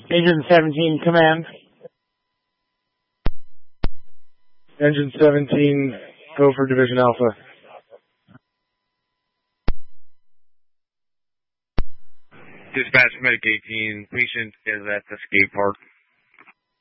Engine 17, command. Engine 17, go for Division Alpha. Dispatch Medic 18, patient is at the skate park.